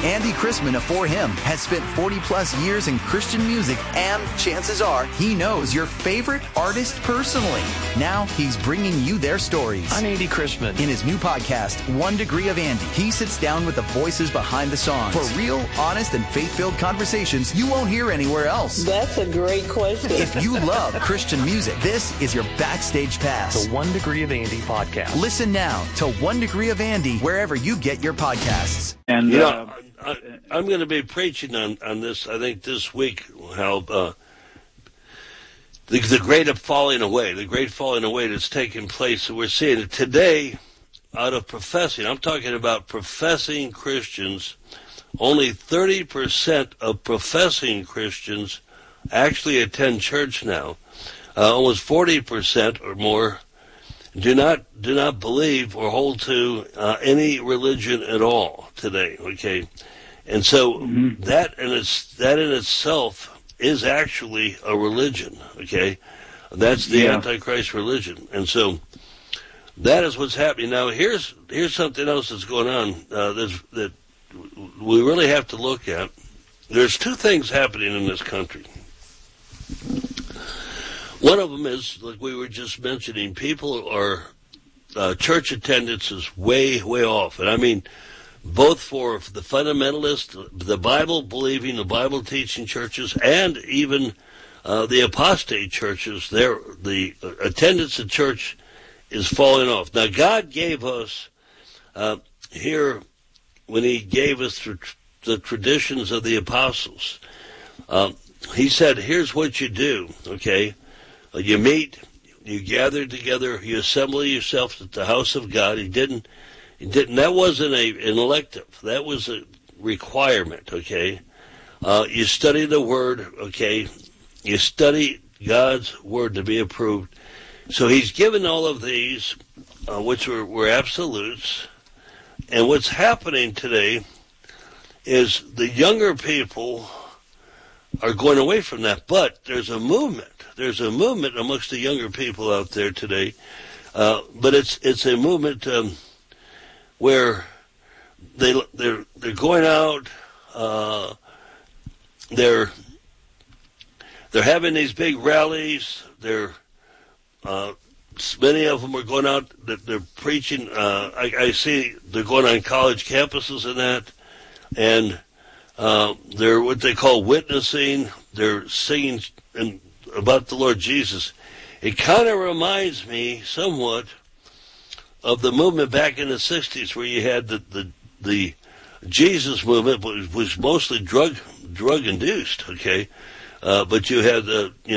Andy Chrisman of For Him has spent 40-plus years in Christian music, and chances are he knows your favorite artist personally. Now he's bringing you their stories. I'm Andy Chrisman. In his new podcast, 1 Degree of Andy, he sits down with the voices behind the songs for real, honest, and faith-filled conversations you won't hear anywhere else. That's a great question. If you love Christian music, this is your backstage pass. The 1 Degree of Andy podcast. Listen now to 1 Degree of Andy wherever you get your podcasts. And I'm going to be preaching on this, I think, this week, how the great falling away that's taking place. And we're seeing it today out of professing. I'm talking about professing Christians. Only 30% of professing Christians actually attend church now. Almost 40% or more do not believe or hold to any religion at all today. Okay, and so that in itself is actually a religion. Okay, that's the Antichrist religion, and so that is what's happening now. Here's something else that's going on that we really have to look at. There's two things happening in this country. One of them is, like we were just mentioning, people are, church attendance is way, way off. And I mean, both for the fundamentalist, the Bible-believing, the Bible-teaching churches, and even the apostate churches, the attendance at church is falling off. Now, God gave us here, when he gave us the traditions of the apostles, he said, here's what you do, okay? You meet, you gather together, you assemble yourself at the house of God. He didn't, that wasn't an elective. That was a requirement, okay? You study the Word, okay? You study God's Word to be approved. So he's given all of these, which were absolutes. And what's happening today is the younger people are going away from that. But there's a movement. There's a movement amongst the younger people out there today, but it's a movement where they're going out. They're having these big rallies. Many of them are going out. They're preaching. I see they're going on college campuses and that, and they're what they call witnessing. They're singing about the Lord Jesus. It kind of reminds me somewhat of the movement back in the 60s where you had the Jesus movement, but was mostly drug induced, okay? But you had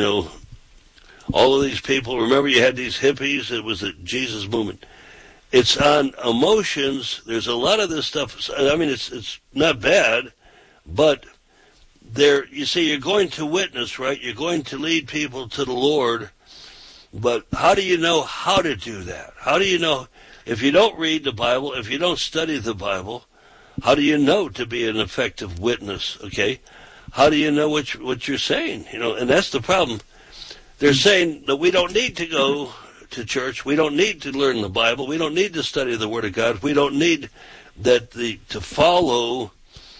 all of these people. Remember, you had these hippies. It was the Jesus movement. It's on emotions. There's a lot of this stuff. I mean, it's not bad, but you see, you're going to witness, right? You're going to lead people to the Lord, but how do you know how to do that? How do you know, if you don't read the Bible, if you don't study the Bible, how do you know to be an effective witness, okay? How do you know what you're saying? And that's the problem. They're saying that we don't need to go to church. We don't need to learn the Bible. We don't need to study the Word of God. We don't need to follow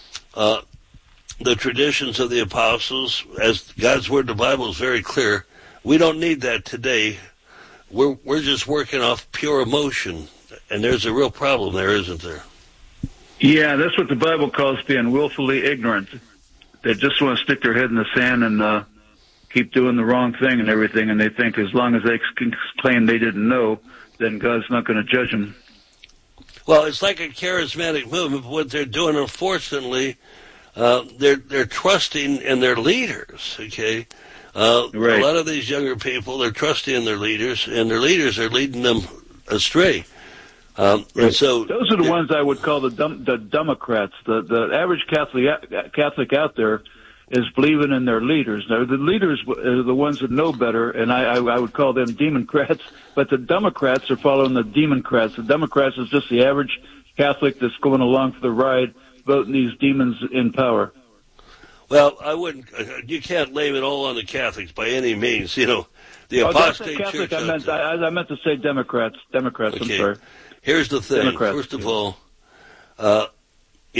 the traditions of the apostles, as God's Word, the Bible, is very clear. We don't need that today. We're just working off pure emotion, and there's a real problem there, isn't there? Yeah, that's what the Bible calls being willfully ignorant. They just want to stick their head in the sand and keep doing the wrong thing and everything, and they think as long as they can claim they didn't know, then God's not going to judge them. Well, it's like a charismatic movement, but what they're doing, unfortunately, they're trusting in their leaders, okay? Right. A lot of these younger people, they're trusting in their leaders, and their leaders are leading them astray. Right. And so those are the ones I would call the Democrats. The average Catholic out there is believing in their leaders. Now, the leaders are the ones that know better, and I would call them Democrats, but the Democrats are following the Democrats. The Democrats is just the average Catholic that's going along for the ride, voting these demons in power. Well, I wouldn't. You can't blame it all on the Catholics by any means. The apostate church. I meant to say Democrats. Okay. I'm sorry. Here's the thing. Democrats, First of all,